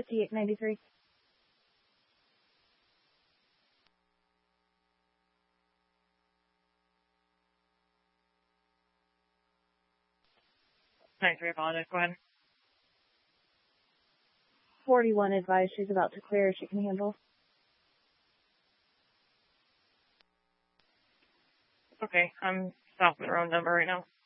5893. Nice, we apologize. Go ahead. 41 advised she's about to clear. She can handle. Okay, I'm stopping the wrong number right now.